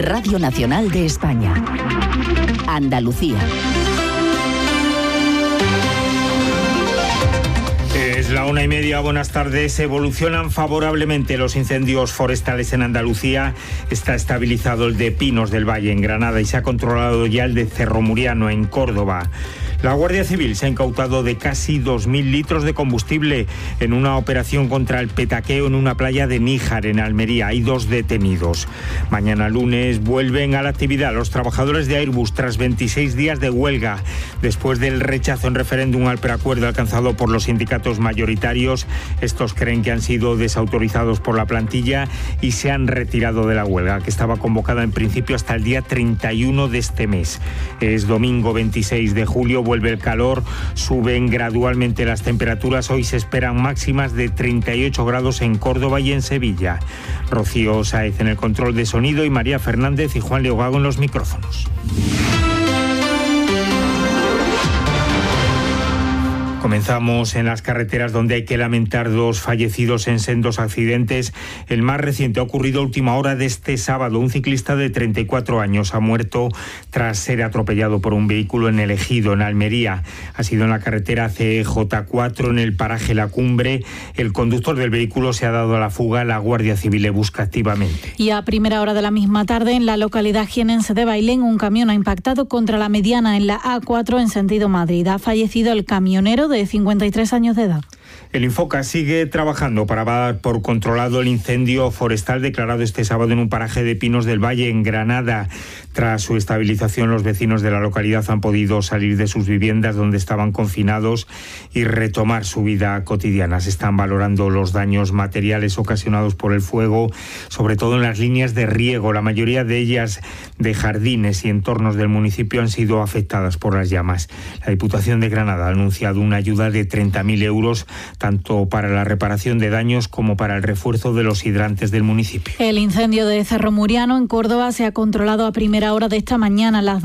Radio Nacional de España. Andalucía. Es la 1:30, buenas tardes. Evolucionan favorablemente los incendios forestales en Andalucía. Está estabilizado el de Pinos del Valle en Granada y se ha controlado ya el de Cerro Muriano en Córdoba. La Guardia Civil se ha incautado de casi 2.000 litros de combustible en una operación contra el petaqueo en una playa de Níjar, en Almería. Hay 2 detenidos. Mañana lunes vuelven a la actividad los trabajadores de Airbus tras 26 días de huelga. Después del rechazo en referéndum al preacuerdo alcanzado por los sindicatos mayoritarios, estos creen que han sido desautorizados por la plantilla y se han retirado de la huelga, que estaba convocada en principio hasta el día 31 de este mes. Es domingo 26 de julio. Vuelve el calor, suben gradualmente las temperaturas. Hoy se esperan máximas de 38 grados en Córdoba y en Sevilla. Rocío Sáez en el control de sonido y María Fernández y Juan Leogago en los micrófonos. Comenzamos en las carreteras, donde hay que lamentar 2 fallecidos en sendos accidentes. El más reciente ha ocurrido a última hora de este sábado. Un ciclista de 34 años ha muerto tras ser atropellado por un vehículo en El Ejido, en Almería. Ha sido en la carretera CJ4, en el paraje La Cumbre. El conductor del vehículo se ha dado a la fuga. La Guardia Civil le busca activamente. Y a primera hora de la misma tarde, en la localidad jienense de Bailén, un camión ha impactado contra la mediana en la A4 en sentido Madrid. Ha fallecido el camionero de 53 años de edad. El Infoca sigue trabajando para dar por controlado el incendio forestal declarado este sábado en un paraje de Pinos del Valle, en Granada. Tras su estabilización, los vecinos de la localidad han podido salir de sus viviendas donde estaban confinados y retomar su vida cotidiana. Se están valorando los daños materiales ocasionados por el fuego, sobre todo en las líneas de riego. La mayoría de ellas de jardines y entornos del municipio han sido afectadas por las llamas. La Diputación de Granada ha anunciado una ayuda de 30.000 euros, tanto para la reparación de daños como para el refuerzo de los hidrantes del municipio. El incendio de Cerro Muriano en Córdoba se ha controlado a primera hora de esta mañana. Las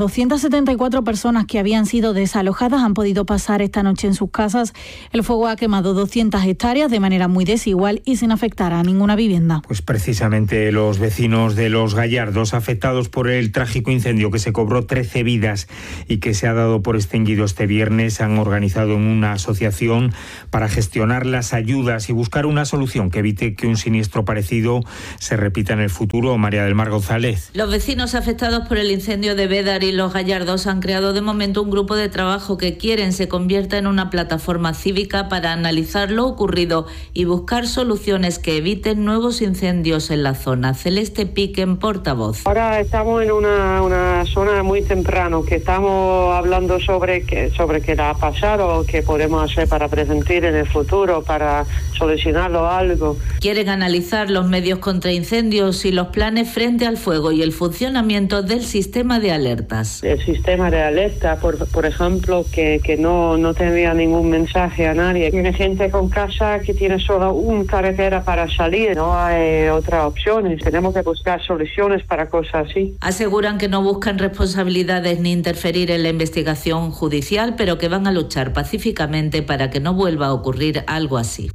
274 personas que habían sido desalojadas han podido pasar esta noche en sus casas. El fuego ha quemado 200 hectáreas de manera muy desigual y sin afectar a ninguna vivienda. Pues precisamente los vecinos de Los Gallardos, afectados por el trágico incendio que se cobró 13 vidas y que se ha dado por extinguido este viernes, han organizado una asociación para gestionar las ayudas y buscar una solución que evite que un siniestro parecido se repita en el futuro. María del Mar González. Los vecinos afectados por el incendio de Bédar y Los Gallardos han creado de momento un grupo de trabajo que quieren se convierta en una plataforma cívica para analizar lo ocurrido y buscar soluciones que eviten nuevos incendios en la zona. Celeste Piquen, portavoz. Ahora estamos en una zona muy temprano, que estamos hablando sobre qué ha pasado, qué podemos hacer para prevenir en el futuro, para solucionarlo algo. Quieren analizar los medios contra incendios y los planes frente al fuego y el funcionamiento del sistema de alertas. El sistema de alerta, por ejemplo, que no tendría ningún mensaje a nadie. Tiene gente con casa que tiene solo una carretera para salir, no hay otras opciones. Tenemos que buscar soluciones para cosas así. Aseguran que no buscan responsabilidades ni interferir en la investigación judicial, pero que van a luchar pacíficamente para que no vuelva a ocurrir algo así.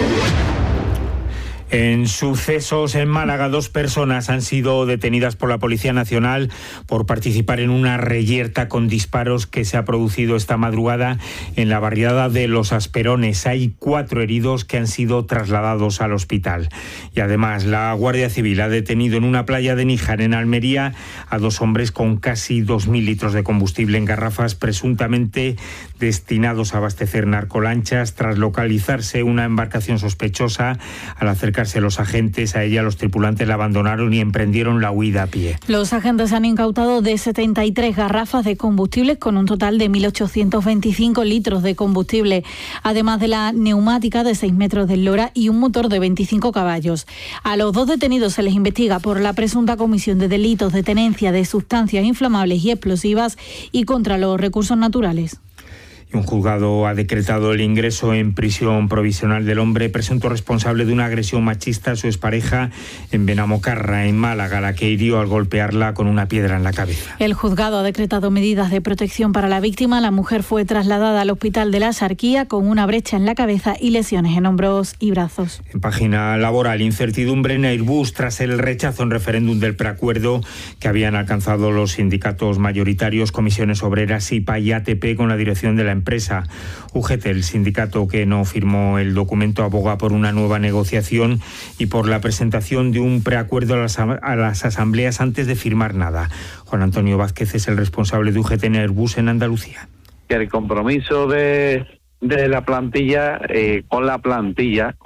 En sucesos en Málaga, 2 personas han sido detenidas por la Policía Nacional por participar en una reyerta con disparos que se ha producido esta madrugada en la barriada de Los Asperones. Hay 4 heridos que han sido trasladados al hospital. Y además, la Guardia Civil ha detenido en una playa de Níjar, en Almería, a 2 hombres con casi 2.000 litros de combustible en garrafas, presuntamente destinados a abastecer narcolanchas. Tras localizarse una embarcación sospechosa, al acercarse los agentes a ella, los tripulantes la abandonaron y emprendieron la huida a pie. Los agentes han incautado de 73 garrafas de combustible con un total de 1.825 litros de combustible, además de la neumática de 6 metros de eslora y un motor de 25 caballos. A los 2 detenidos se les investiga por la presunta comisión de delitos de tenencia de sustancias inflamables y explosivas y contra los recursos naturales. Y un juzgado ha decretado el ingreso en prisión provisional del hombre presunto responsable de una agresión machista a su expareja en Benamocarra, en Málaga, la que hirió al golpearla con una piedra en la cabeza. El juzgado ha decretado medidas de protección para la víctima. La mujer fue trasladada al hospital de la Axarquía con una brecha en la cabeza y lesiones en hombros y brazos. En página laboral, incertidumbre en Airbus tras el rechazo en referéndum del preacuerdo que habían alcanzado los sindicatos mayoritarios, Comisiones Obreras, SIPA y ATP con la dirección de la empresa. UGT, el sindicato que no firmó el documento, aboga por una nueva negociación y por la presentación de un preacuerdo a las asambleas antes de firmar nada. Juan Antonio Vázquez es el responsable de UGT en Airbus en Andalucía. Que el compromiso de la plantilla, con la plantilla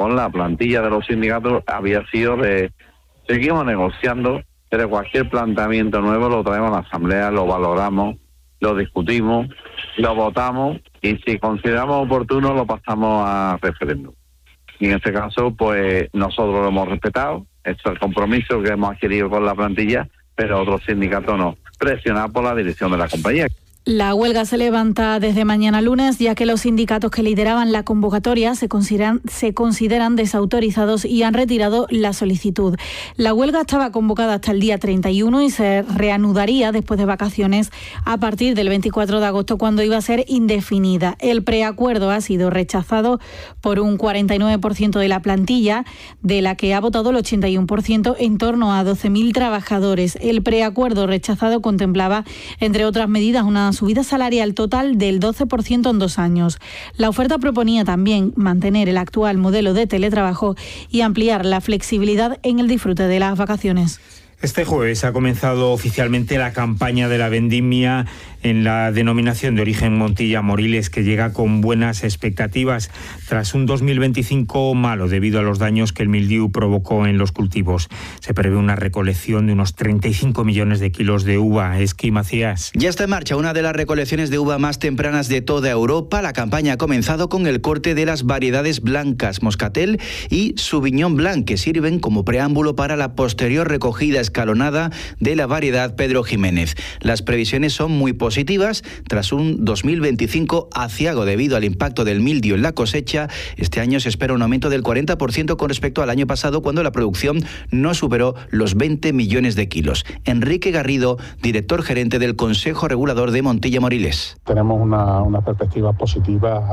de los sindicatos había sido de seguimos negociando, pero cualquier planteamiento nuevo lo traemos a la asamblea, lo valoramos, lo discutimos, lo votamos y si consideramos oportuno lo pasamos a referéndum. Y en este caso, pues nosotros lo hemos respetado, esto es el compromiso que hemos adquirido con la plantilla, pero otros sindicatos no, presionados por la dirección de la compañía. La huelga se levanta desde mañana lunes, ya que los sindicatos que lideraban la convocatoria se consideran desautorizados y han retirado la solicitud. La huelga estaba convocada hasta el día 31 y se reanudaría después de vacaciones a partir del 24 de agosto, cuando iba a ser indefinida. El preacuerdo ha sido rechazado por un 49% de la plantilla, de la que ha votado el 81%, en torno a 12.000 trabajadores. El preacuerdo rechazado contemplaba, entre otras medidas, una subida salarial total del 12% en 2 años. La oferta proponía también mantener el actual modelo de teletrabajo y ampliar la flexibilidad en el disfrute de las vacaciones. Este jueves ha comenzado oficialmente la campaña de la vendimia en la denominación de origen Montilla-Moriles, que llega con buenas expectativas tras un 2025 malo debido a los daños que el mildiu provocó en los cultivos. Se prevé una recolección de unos 35 millones de kilos de uva. Esqui Macías. Ya está en marcha una de las recolecciones de uva más tempranas de toda Europa. La campaña ha comenzado con el corte de las variedades blancas, Moscatel y Sauvignon Blanc, que sirven como preámbulo para la posterior recogida escalonada de la variedad Pedro Jiménez. Las previsiones son muy positivas. Tras un 2025 aciago debido al impacto del mildio en la cosecha, este año se espera un aumento del 40% con respecto al año pasado, cuando la producción no superó los 20 millones de kilos. Enrique Garrido, director gerente del Consejo Regulador de Montilla-Moriles. Tenemos una perspectiva positiva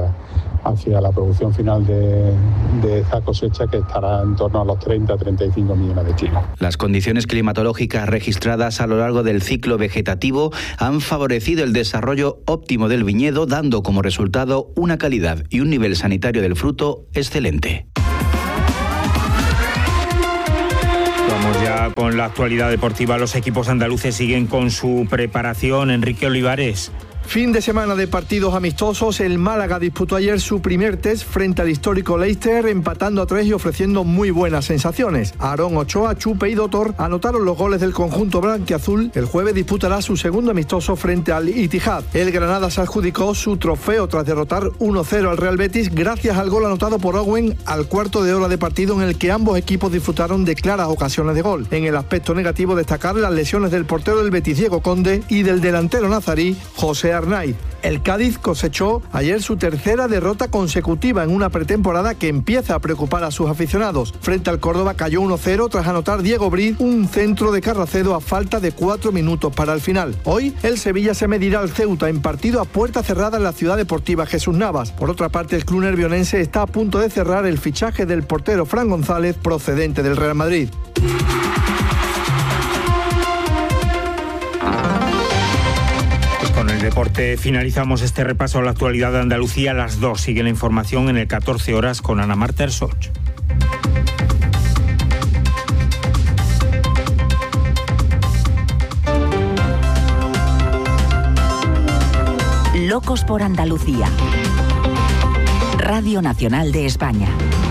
hacia la producción final de esta cosecha, que estará en torno a los 30-35 millones de kilos. Las condiciones climatológicas registradas a lo largo del ciclo vegetativo han favorecido el desarrollo óptimo del viñedo, dando como resultado una calidad y un nivel sanitario del fruto excelente. Vamos ya con la actualidad deportiva. Los equipos andaluces siguen con su preparación. Enrique Olivares. Fin de semana de partidos amistosos. El Málaga disputó ayer su primer test frente al histórico Leicester, empatando a 3 y ofreciendo muy buenas sensaciones. Aarón Ochoa, Chupe y Dotor anotaron los goles del conjunto blanquiazul. El jueves disputará su segundo amistoso frente al Itihad. El Granada se adjudicó su trofeo tras derrotar 1-0 al Real Betis, gracias al gol anotado por Owen al cuarto de hora de partido, en el que ambos equipos disfrutaron de claras ocasiones de gol. En el aspecto negativo, destacar las lesiones del portero del Betis, Diego Conde, y del delantero nazarí, José Arnaiz. El Cádiz cosechó ayer su tercera derrota consecutiva en una pretemporada que empieza a preocupar a sus aficionados. Frente al Córdoba cayó 1-0 tras anotar Diego Briz un centro de Carracedo a falta de 4 minutos para el final. Hoy el Sevilla se medirá al Ceuta en partido a puerta cerrada en la Ciudad Deportiva Jesús Navas. Por otra parte, el club nervionense está a punto de cerrar el fichaje del portero Fran González, procedente del Real Madrid. Con el deporte finalizamos este repaso a la actualidad de Andalucía. A las 2 sigue la información en el 14 horas con Ana Marta Ersoch. Locos por Andalucía. Radio Nacional de España.